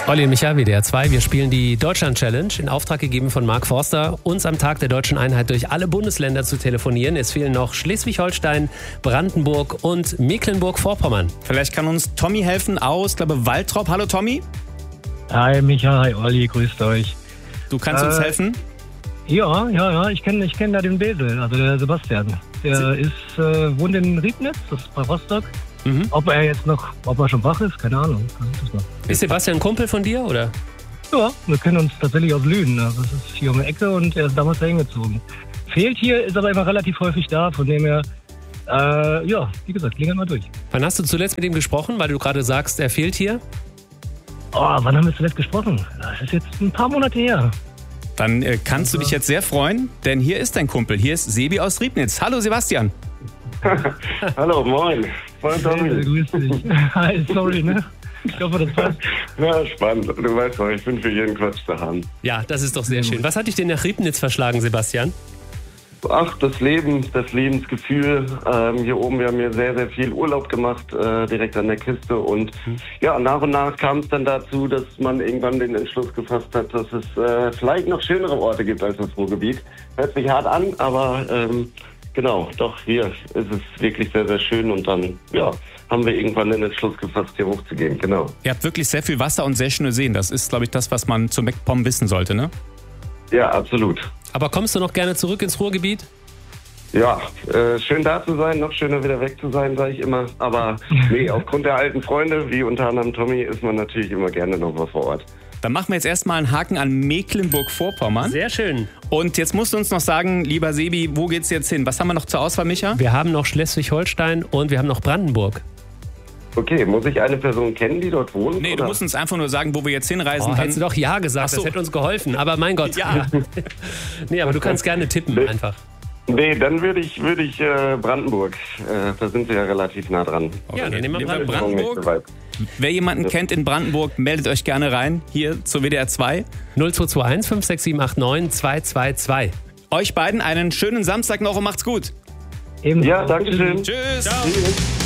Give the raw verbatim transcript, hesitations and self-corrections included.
Olli und Micha, W D R zwei. Wir spielen die Deutschland-Challenge, in Auftrag gegeben von Mark Forster, uns am Tag der deutschen Einheit durch alle Bundesländer zu telefonieren. Es fehlen noch Schleswig-Holstein, Brandenburg und Mecklenburg-Vorpommern. Vielleicht kann uns Tommy helfen aus, glaube Waltrop. Hallo Tommy. Hi Micha, hi Olli, grüßt euch. Du kannst äh, uns helfen? Ja, ja, ja, ich kenne ich kenn da den Besel, also der Sebastian. Der Sie ist, äh, wohnt in Riebnitz, das ist bei Rostock. Mhm. Ob er jetzt noch, ob er schon wach ist, keine Ahnung. Ist Sebastian ein Kumpel von dir, oder? Ja, wir kennen uns tatsächlich aus Lünen. Also das ist hier um die Ecke und er ist damals da hingezogen. Fehlt hier, ist aber immer relativ häufig da, von dem her, äh, ja, wie gesagt, klingeln mal durch. Wann hast du zuletzt mit ihm gesprochen, weil du gerade sagst, er fehlt hier? Oh, wann haben wir zuletzt gesprochen? Das ist jetzt ein paar Monate her. Dann äh, kannst also. du dich jetzt sehr freuen, denn hier ist dein Kumpel. Hier ist Sebi aus Riebnitz. Hallo Sebastian. Hallo, moin. Moin, Tommy. Hey, grüß dich. Hi, sorry, ne? Ich hoffe, das passt. Ja, spannend. Du weißt doch, ich bin für jeden Quatsch zu haben. Ja, das ist doch sehr schön. Was hat dich denn nach Riebnitz verschlagen, Sebastian? Ach, das Leben, das Lebensgefühl. Ähm, hier oben, wir haben hier sehr, sehr viel Urlaub gemacht, äh, direkt an der Küste. Und ja, nach und nach kam es dann dazu, dass man irgendwann den Entschluss gefasst hat, dass es äh, vielleicht noch schönere Orte gibt als das Ruhrgebiet. Hört sich hart an, aber ähm, genau, doch, hier ist es wirklich sehr, sehr schön. Und dann, ja, haben wir irgendwann den Entschluss gefasst, hier hochzugehen, genau. Ihr habt wirklich sehr viel Wasser und sehr schöne Seen. Das ist, glaube ich, das, was man zu MacPom wissen sollte, ne? Ja, absolut. Aber kommst du noch gerne zurück ins Ruhrgebiet? Ja, äh, schön da zu sein, noch schöner wieder weg zu sein, sage ich immer. Aber nee, aufgrund der alten Freunde, wie unter anderem Tommy, ist man natürlich immer gerne noch mal vor Ort. Dann machen wir jetzt erstmal einen Haken an Mecklenburg-Vorpommern. Sehr schön. Und jetzt musst du uns noch sagen, lieber Sebi, wo geht's jetzt hin? Was haben wir noch zur Auswahl, Micha? Wir haben noch Schleswig-Holstein und wir haben noch Brandenburg. Okay, muss ich eine Person kennen, die dort wohnt? Nee, oder? Du musst uns einfach nur sagen, wo wir jetzt hinreisen. Oh, hättest du doch Ja gesagt, so. Das hätte uns geholfen. Aber mein Gott. Ja. Nee, aber du kannst gerne tippen nee. einfach. Nee, dann würde ich, würd ich äh, Brandenburg. Äh, da sind wir ja relativ nah dran. Okay. Ja, dann nehmen wir Brandenburg. Brandenburg. Wer jemanden kennt in Brandenburg, meldet euch gerne rein. Hier zur W D R zwei. null zwei zwei eins fünf sechs sieben acht neun zwei zwei zwei. Euch beiden einen schönen Samstag noch und macht's gut. Ebenso. Ja, danke schön. Tschüss. Ciao. Tschüss.